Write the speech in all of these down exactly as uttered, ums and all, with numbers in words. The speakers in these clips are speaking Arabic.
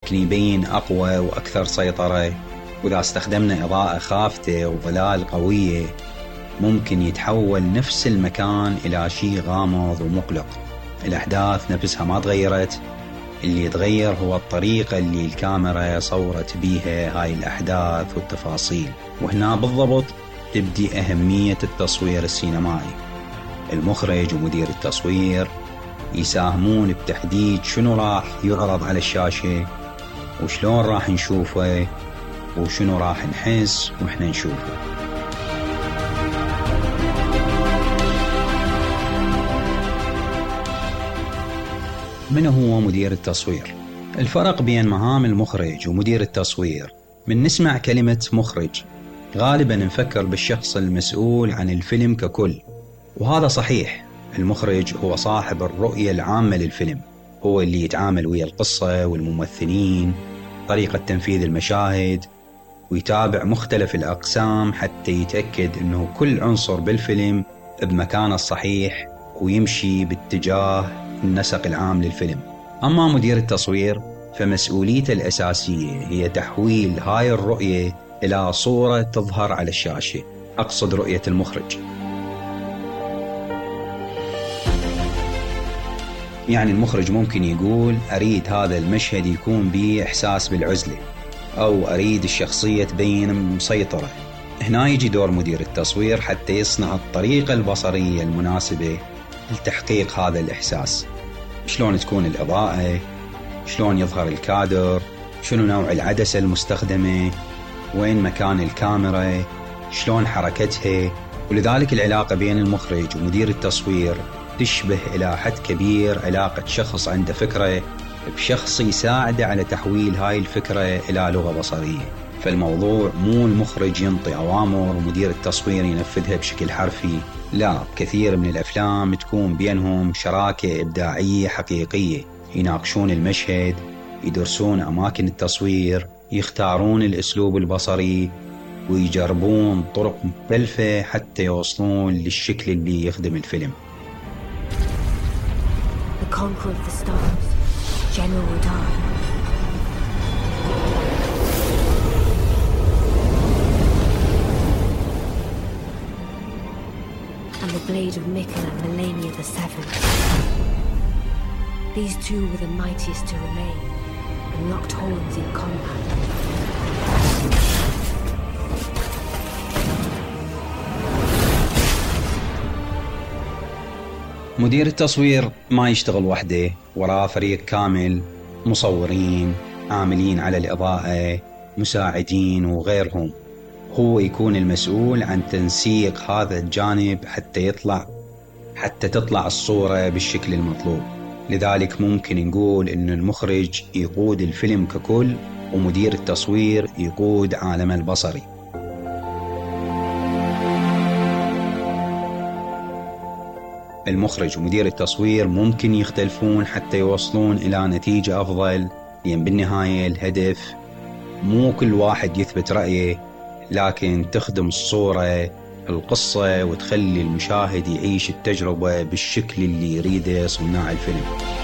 ممكن يبين أقوى وأكثر سيطرة، وإذا استخدمنا إضاءة خافتة وظلال قوية ممكن يتحول نفس المكان إلى شيء غامض ومقلق. الأحداث نفسها ما تغيرت، اللي يتغير هو الطريقة اللي الكاميرا صورت بيها هاي الأحداث والتفاصيل. وهنا بالضبط تبدي أهمية التصوير السينمائي. المخرج ومدير التصوير يساهمون بتحديد شنو راح يعرض على الشاشة وشلون راح نشوفه وشنو راح نحس وإحنا نشوفه. من هو مدير التصوير؟ الفرق بين مهام المخرج ومدير التصوير، من نسمع كلمة مخرج غالبا نفكر بالشخص المسؤول عن الفيلم ككل، وهذا صحيح. المخرج هو صاحب الرؤية العامة للفيلم، هو اللي يتعامل ويا القصة والممثلين، طريقة تنفيذ المشاهد، ويتابع مختلف الأقسام حتى يتأكد أنه كل عنصر بالفيلم بمكانه الصحيح ويمشي باتجاه النسق العام للفيلم. أما مدير التصوير فمسؤوليته الأساسية هي تحويل هاي الرؤية إلى صورة تظهر على الشاشة، أقصد رؤية المخرج. يعني المخرج ممكن يقول أريد هذا المشهد يكون به إحساس بالعزلة، أو أريد الشخصية تبين مسيطرة. هنا يجي دور مدير التصوير حتى يصنع الطريقة البصرية المناسبة لتحقيق هذا الإحساس. شلون تكون الإضاءة، شلون يظهر الكادر، شنو نوع العدسة المستخدمة، وين مكان الكاميرا، شلون حركتها. ولذلك العلاقة بين المخرج ومدير التصوير تشبه إلى حد كبير علاقة شخص عنده فكرة بشخص يساعده على تحويل هاي الفكرة إلى لغة بصرية. فالموضوع مو المخرج ينطي أوامر ومدير التصوير ينفذها بشكل حرفي، لا، كثير من الأفلام تكون بينهم شراكة إبداعية حقيقية، يناقشون المشهد، يدرسون أماكن التصوير، يختارون الأسلوب البصري، ويجربون طرق مختلفة حتى يوصلون للشكل اللي يخدم الفيلم. The Conqueror of the Stars, General Radar. And the blade of Miquella, Melania the Seventh. These two were the mightiest to remain, and locked horns in combat. مدير التصوير ما يشتغل وحده، وراه فريق كامل، مصورين، عاملين على الإضاءة، مساعدين وغيرهم. هو يكون المسؤول عن تنسيق هذا الجانب حتى يطلع حتى تطلع الصورة بالشكل المطلوب. لذلك ممكن نقول إن المخرج يقود الفيلم ككل، ومدير التصوير يقود عالمه البصري. المخرج ومدير التصوير ممكن يختلفون حتى يوصلون إلى نتيجة أفضل، لأن بالنهاية الهدف مو كل واحد يثبت رأيه، لكن تخدم الصورة القصة وتخلي المشاهد يعيش التجربة بالشكل اللي يريده صناع الفيلم.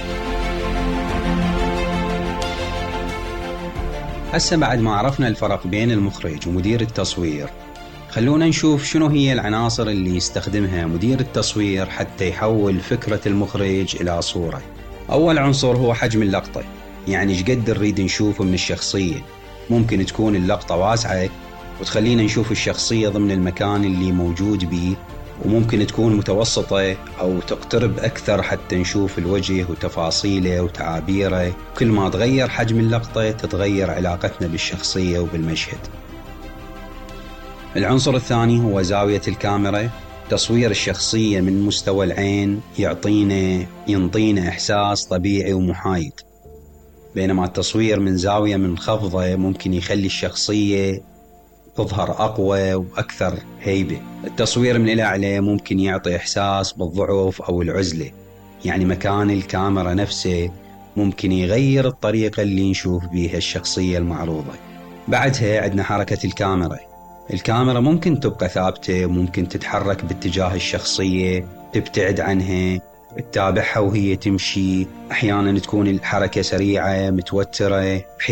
هسه بعد ما عرفنا الفرق بين المخرج ومدير التصوير، خلونا نشوف شنو هي العناصر اللي يستخدمها مدير التصوير حتى يحول فكرة المخرج إلى صورة. أول عنصر هو حجم اللقطة، يعني ايش قد نريد نشوفه من الشخصية. ممكن تكون اللقطة واسعة وتخلينا نشوف الشخصية ضمن المكان اللي موجود به، وممكن تكون متوسطة أو تقترب أكثر حتى نشوف الوجه وتفاصيله وتعابيره. كل ما تغير حجم اللقطة تتغير علاقتنا بالشخصية وبالمشهد. العنصر الثاني هو زاوية الكاميرا. تصوير الشخصية من مستوى العين يعطينا ينطينا إحساس طبيعي ومحايد، بينما التصوير من زاوية منخفضة ممكن يخلي الشخصية تظهر أقوى وأكثر هيبة. التصوير من الأعلى ممكن يعطي إحساس بالضعف أو العزلة، يعني مكان الكاميرا نفسه ممكن يغير الطريقة اللي نشوف بيها الشخصية المعروضة. بعدها عندنا حركة الكاميرا. الكاميرا ممكن تبقى ثابتة، ممكن تتحرك باتجاه الشخصية، تبتعد عنها، تتابعها وهي تمشي. أحيانا تكون الحركة سريعة متوترة.